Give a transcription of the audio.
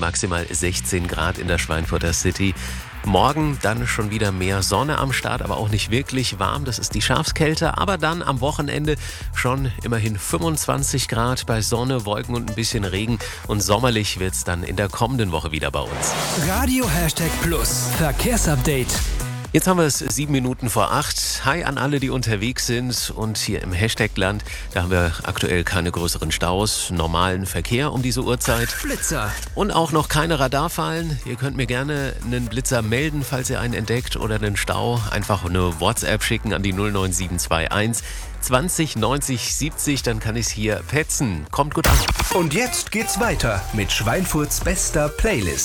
maximal 16 Grad in der Schweinfurter City. Morgen dann schon wieder mehr Sonne am Start, aber auch nicht wirklich warm. Das ist die Schafskälte. Aber dann am Wochenende schon immerhin 25 Grad bei Sonne, Wolken und ein bisschen Regen. Und sommerlich wird es dann in der kommenden Woche wieder bei uns. Radio Plus Verkehrsupdate. Jetzt haben wir es 7 Minuten vor 8. Hi an alle, die unterwegs sind. Und hier im Hashtag-Land, da haben wir aktuell keine größeren Staus, normalen Verkehr um diese Uhrzeit. Blitzer. Und auch noch keine Radarfallen. Ihr könnt mir gerne einen Blitzer melden, falls ihr einen entdeckt, oder einen Stau. Einfach eine WhatsApp schicken an die 09721 20 90 70, dann kann ich es hier petzen. Kommt gut an. Und jetzt geht's weiter mit Schweinfurts bester Playlist.